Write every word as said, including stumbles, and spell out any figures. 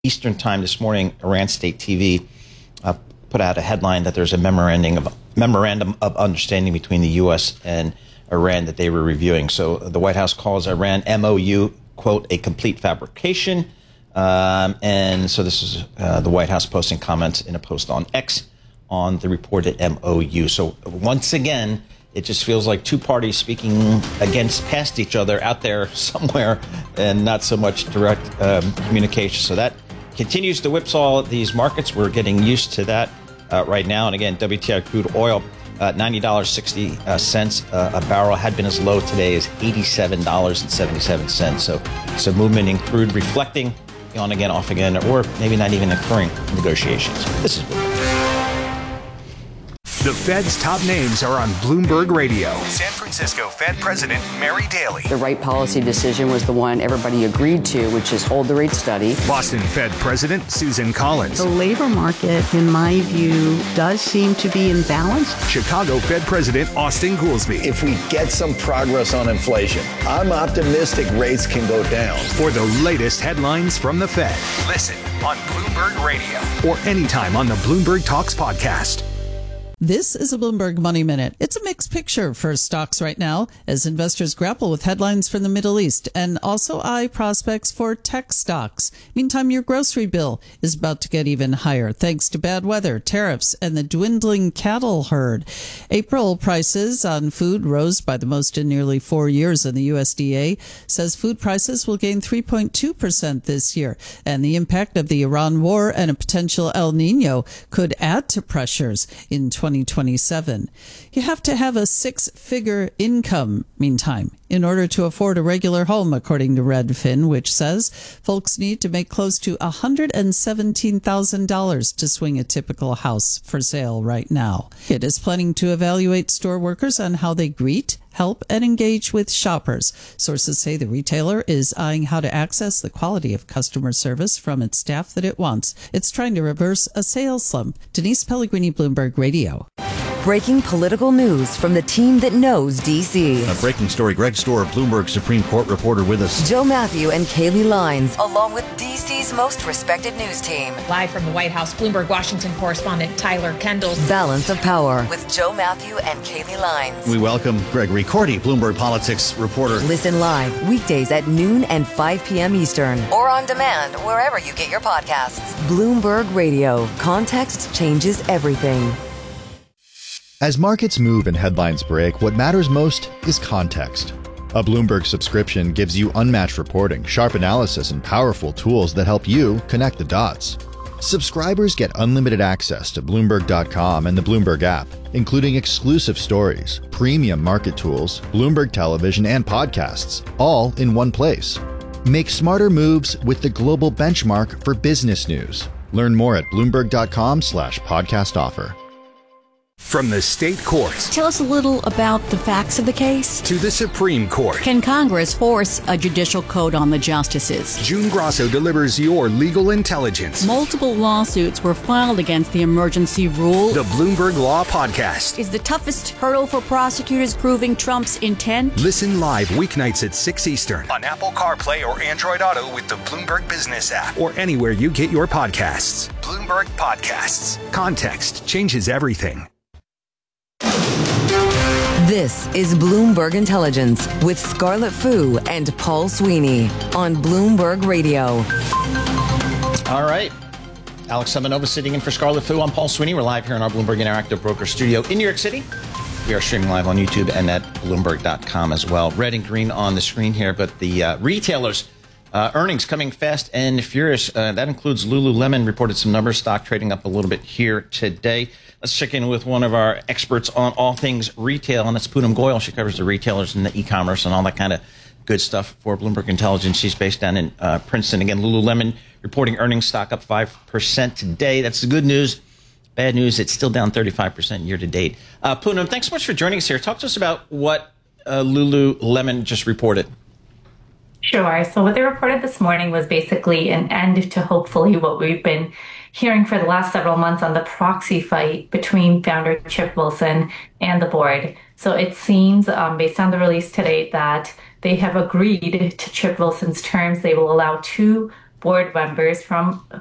Eastern Time this morning, Iran State T V uh, put out a headline that there's a memorandum of, memorandum of understanding between the U S and Iran that they were reviewing. So the White House calls Iran M O U, quote, a complete fabrication. Um, and so this is uh, the White House posting comments in a post on X on the reported M O U. So once again, it just feels like two parties speaking against past each other out there somewhere and not so much direct um, communication. So that continues to whipsaw these markets. We're getting used to that uh, right now. And again, W T I crude oil, uh, ninety dollars and sixty cents uh, a barrel, had been as low today as eighty-seven dollars and seventy-seven cents. So some movement in crude reflecting on again, off again, or maybe not even occurring negotiations. This is The Fed's top names are on Bloomberg Radio. San Francisco Fed President Mary Daly. The right policy decision was the one everybody agreed to, which is hold the rate steady. Boston Fed President Susan Collins. The labor market, in my view, does seem to be in balance. Chicago Fed President Austin Goolsbee. If we get some progress on inflation, I'm optimistic rates can go down. For the latest headlines from the Fed, listen on Bloomberg Radio or anytime on the Bloomberg Talks podcast. This is a Bloomberg Money Minute. It's a mixed picture for stocks right now as investors grapple with headlines from the Middle East and also eye prospects for tech stocks. Meantime, your grocery bill is about to get even higher thanks to bad weather, tariffs, and the dwindling cattle herd. April prices on food rose by the most in nearly four years, and the U S D A says food prices will gain three point two percent this year. And the impact of the Iran war and a potential El Nino could add to pressures in twenty twenty-seven. You have to have a six-figure income, meantime, in order to afford a regular home, according to Redfin, which says folks need to make close to one hundred seventeen thousand dollars to swing a typical house for sale right now. It is planning to evaluate store workers on how they greet, help, and engage with shoppers. Sources say the retailer is eyeing how to access the quality of customer service from its staff that it wants. It's trying to reverse a sales slump. Denise Pellegrini, Bloomberg Radio. Breaking political news from the team that knows D C. A breaking story. Greg Stohr, Bloomberg Supreme Court reporter, with us. Joe Matthew and Kaylee Lines, along with D C's most respected news team. Live from the White House, Bloomberg Washington correspondent Tyler Kendall. Balance of Power with Joe Matthew and Kaylee Lines. We welcome Gregory Cordy, Bloomberg Politics reporter. Listen live weekdays at noon and five p.m. Eastern, or on demand wherever you get your podcasts. Bloomberg Radio. Context changes everything. As markets move and headlines break, what matters most is context. A Bloomberg subscription gives you unmatched reporting, sharp analysis, and powerful tools that help you connect the dots. Subscribers get unlimited access to Bloomberg dot com and the Bloomberg app, including exclusive stories, premium market tools, Bloomberg television, and podcasts, all in one place. Make smarter moves with the global benchmark for business news. Learn more at Bloomberg dot com slash podcast offer. From the state courts. Tell us a little about the facts of the case. To the Supreme Court. Can Congress force a judicial code on the justices? June Grosso delivers your legal intelligence. Multiple lawsuits were filed against the emergency rule. The Bloomberg Law Podcast. Is the toughest hurdle for prosecutors proving Trump's intent? Listen live weeknights at six Eastern on Apple CarPlay or Android Auto with the Bloomberg Business app, or anywhere you get your podcasts. Bloomberg Podcasts. Context changes everything. This is Bloomberg Intelligence with Scarlett Fu and Paul Sweeney on Bloomberg Radio. All right. Alex Semenova sitting in for Scarlett Fu. I'm Paul Sweeney. We're live here in our Bloomberg Interactive Broker Studio in New York City. We are streaming live on YouTube and at Bloomberg dot com as well. Red and green on the screen here, but the uh, retailers' uh, earnings coming fast and furious. Uh, that includes Lululemon, reported some numbers, stock trading up a little bit here today. Let's check in with one of our experts on all things retail, and that's Poonam Goyal. She covers the retailers and the e-commerce and all that kind of good stuff for Bloomberg Intelligence. She's based down in uh, Princeton. Again, Lululemon reporting earnings, stock up five percent today. That's the good news. Bad news, it's still down thirty-five percent year to date. Uh, Poonam, thanks so much for joining us here. Talk to us about what uh, Lululemon just reported. Sure. So what they reported this morning was basically an end to hopefully what we've been hearing for the last several months on the proxy fight between founder Chip Wilson and the board. So it seems, um, based on the release today, that they have agreed to Chip Wilson's terms. They will allow two board members from